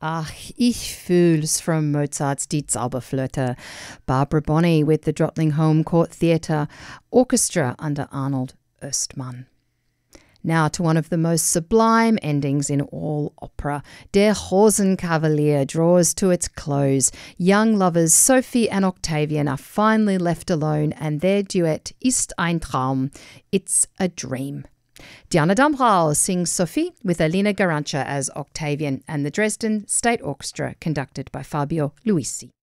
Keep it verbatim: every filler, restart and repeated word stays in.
Ach, ich fühl's from Mozart's Die Zauberflöte. Barbara Bonney with the Drottningholm Court Theatre Orchestra under Arnold Östmann. Now to one of the most sublime endings in all opera. Der Rosenkavalier draws to its close. Young lovers Sophie and Octavian are finally left alone, and their duet Ist ein Traum, It's a Dream. Diana Damrau sings Sophie with Alina Garanca as Octavian, and the Dresden State Orchestra conducted by Fabio Luisi.